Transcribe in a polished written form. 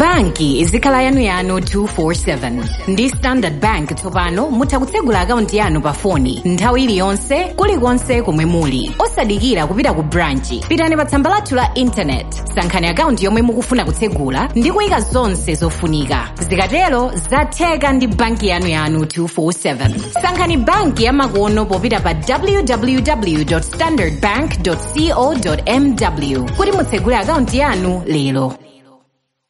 banki izikhala yanu 247 ndi Standard Bank. Tsopano mutha kutsegula akaunti yanu pa foni nthawi iliyonse kulikonse komwe muli osadikira kupita ku branchi. Pitani pa tsamba lathu la internet, sankhani akaunti yomwe mukufuna kutsegula ndi kuyika zonse zofunika. Zikatero zatheka ndi banki yanu 247. Sankhani banki yamakono popita pa www.standardbank.co.mw kuti mutsegule akaunti yanu lero.